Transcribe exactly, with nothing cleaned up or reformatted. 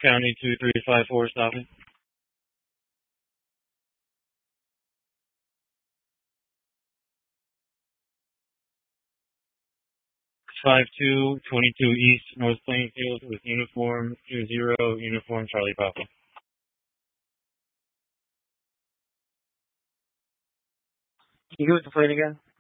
County two three five four stopping. Five two twenty two East North Plainfield with uniform two zero uniform Charlie Papa. Can you give us the plate again?